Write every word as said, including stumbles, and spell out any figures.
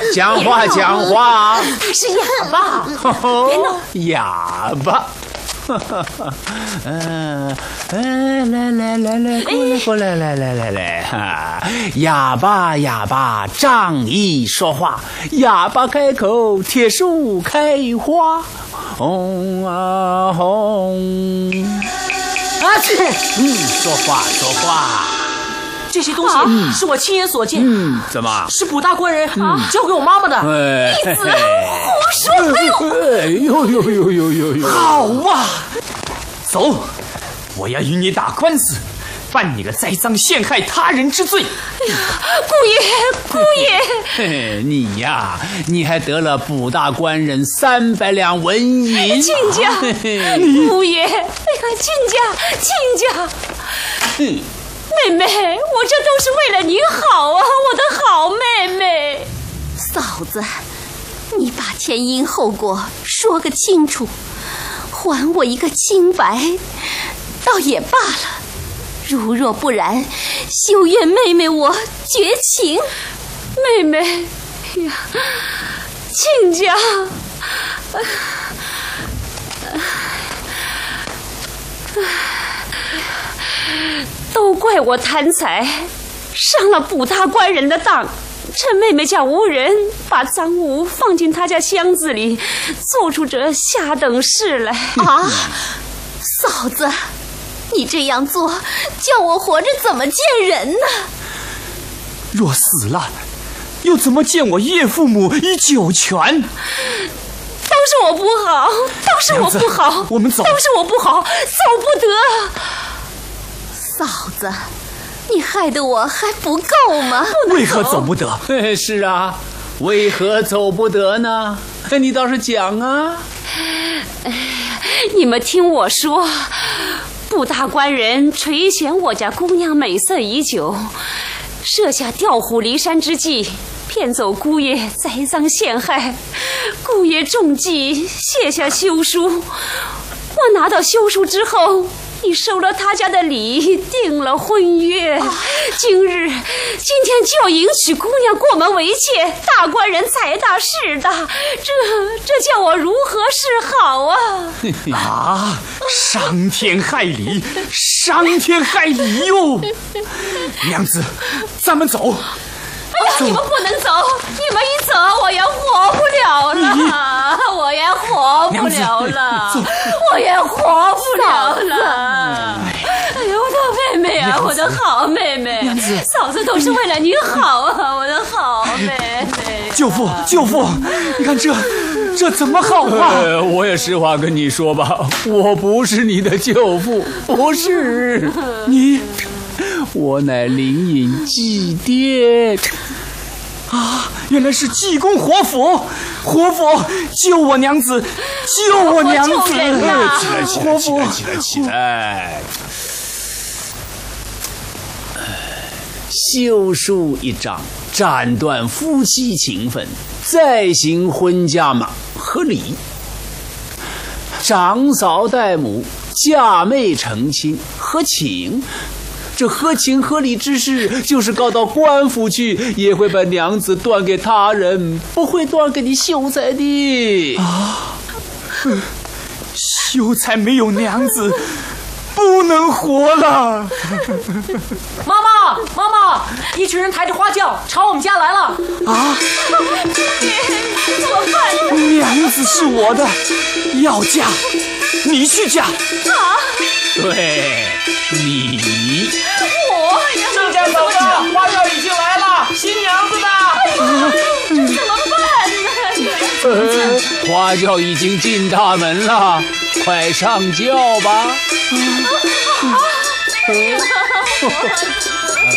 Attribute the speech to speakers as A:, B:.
A: 讲话讲话。
B: 他是哑巴，别闹，
A: 哑巴。嗯，哎，来来来来，过来过来，来来来来，哈，哑巴哑巴，仗义说话，哑巴开口，铁树开花，红啊红。
B: 阿去，
A: 嗯，说话说话。
B: 这些东西是我亲眼所见。
A: 嗯，怎么？
B: 是卜大官人交给我妈妈的。
A: 哎，
B: 义子，胡说！哎呦，
A: 哎呦呦呦呦呦呦！
C: 好啊，走，我要与你打官司，犯你个栽赃陷害他人之罪。
B: 哎呀，姑爷，姑爷，
A: 嘿，你呀，你还得了卜大官人三百两纹银。
B: 亲家，姑爷，哎呀，亲家，亲家。
A: 嗯。
B: 妹妹，我这都是为了您好啊，我的好妹妹。嫂子，你把前因后果说个清楚，还我一个清白，倒也罢了。如若不然，休怨妹妹我绝情。妹妹，哎呀，亲家，呃呃呃都怪我贪财，上了卜大官人的当，趁妹妹家无人，把赃物放进他家箱子里，做出这下等事来。啊，嫂子，你这样做，叫我活着怎么见人呢？
C: 若死了，又怎么见我岳父母以九泉？
B: 都是我不好，都是我不好，
C: 我们走，
B: 都是我不好，走不得。嫂子，你害得我还不够吗？
C: 为何走不得？
A: 是啊，为何走不得呢？你倒是讲啊！
B: 哎呀，你们听我说，卜大官人垂涎我家姑娘美色已久，设下调虎离山之计，骗走姑爷，栽赃陷害。姑爷中计，写下休书。我拿到休书之后，你收了他家的礼，定了婚约。啊、今日今天就要迎娶姑娘过门为妾，大官人财大势大，这这叫我如何是好啊？
C: 啊！伤天害理，伤天害理哟！娘子，咱们走。
B: 哎呀，你们不能走！你们一走，我也活不了了，我也活不了了，我也活不了了。哎呦，我的妹妹啊，我的好妹妹，嫂子都是为了您好啊，我的好妹妹。
C: 舅父，舅父，你看这这怎么好啊？
A: 呃，我也实话跟你说吧，我不是你的舅父，不是
C: 你。
A: 我乃灵隐祭奠
C: 啊！原来是济公活佛，活佛救我娘子，救我娘子！
A: 起来，起来，起来，起来，起来，起来！休书一张，斩断夫妻情分，再行婚嫁嘛，合理。长嫂带母，嫁妹成亲，合情。这合情合理之事，就是告到官府去，也会把娘子断给他人，不会断给你秀才的
C: 啊！嗯、秀才没有娘子，不能活了。
B: 妈妈，妈妈，一群人抬着花轿朝我们家来了。
C: 啊！
B: 怎么办呢？
C: 娘子是我的，要嫁，你去嫁。
B: 啊！
A: 对，你。
B: 我
D: 郑家嫂子，花轿已经来了，新娘子呢？
B: 哎这怎么办呢？
A: 呃，花轿已经进大门了，快上轿吧。
B: 啊！